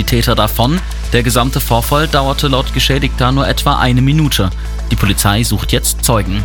Täter davon. Der gesamte Vorfall dauerte laut Geschädigter nur etwa 1 Minute. Die Polizei sucht jetzt Zeugen.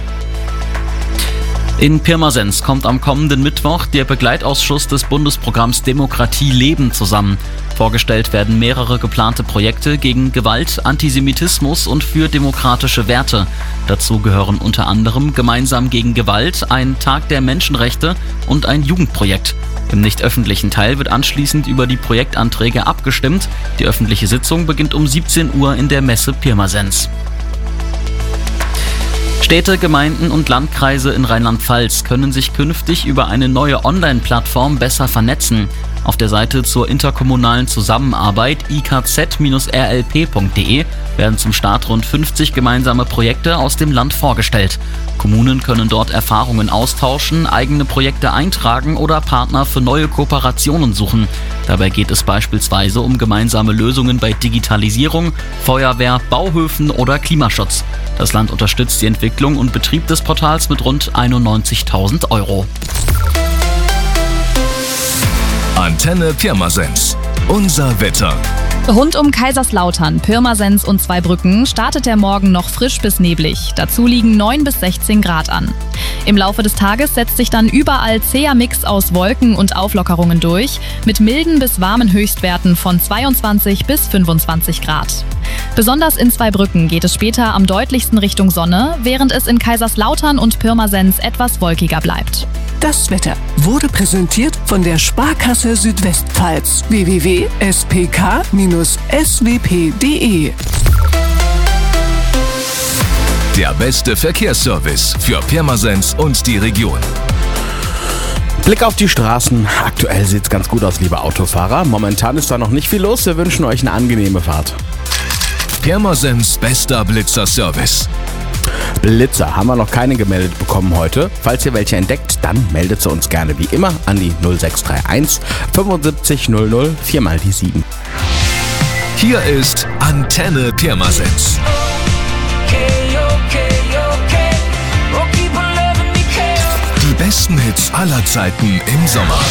In Pirmasens kommt am kommenden Mittwoch der Begleitausschuss des Bundesprogramms Demokratie leben zusammen. Vorgestellt werden mehrere geplante Projekte gegen Gewalt, Antisemitismus und für demokratische Werte. Dazu gehören unter anderem Gemeinsam gegen Gewalt, ein Tag der Menschenrechte und ein Jugendprojekt. Im nicht öffentlichen Teil wird anschließend über die Projektanträge abgestimmt. Die öffentliche Sitzung beginnt um 17 Uhr in der Messe Pirmasens. Städte, Gemeinden und Landkreise in Rheinland-Pfalz können sich künftig über eine neue Online-Plattform besser vernetzen. Auf der Seite zur interkommunalen Zusammenarbeit ikz-rlp.de werden zum Start rund 50 gemeinsame Projekte aus dem Land vorgestellt. Kommunen können dort Erfahrungen austauschen, eigene Projekte eintragen oder Partner für neue Kooperationen suchen. Dabei geht es beispielsweise um gemeinsame Lösungen bei Digitalisierung, Feuerwehr, Bauhöfen oder Klimaschutz. Das Land unterstützt die Entwicklung und Betrieb des Portals mit rund 91.000 €. Antenne Pirmasens. Unser Wetter. Rund um Kaiserslautern, Pirmasens und Zweibrücken startet der Morgen noch frisch bis neblig. Dazu liegen 9 bis 16 Grad an. Im Laufe des Tages setzt sich dann überall zäher Mix aus Wolken und Auflockerungen durch, mit milden bis warmen Höchstwerten von 22 bis 25 Grad. Besonders in Zweibrücken geht es später am deutlichsten Richtung Sonne, während es in Kaiserslautern und Pirmasens etwas wolkiger bleibt. Das Wetter wurde präsentiert von der Sparkasse Südwestpfalz. www.spk-swp.de. Der beste Verkehrsservice für Pirmasens und die Region. Blick auf die Straßen. Aktuell sieht's ganz gut aus, liebe Autofahrer. Momentan ist da noch nicht viel los. Wir wünschen euch eine angenehme Fahrt. Pirmasens bester Blitzer-Service. Blitzer haben wir noch keine gemeldet bekommen heute. Falls ihr welche entdeckt, dann meldet sie uns gerne wie immer an die 0631 75 00 4x7. Hier ist Antenne Pirmasens. Die besten Hits aller Zeiten im Sommer.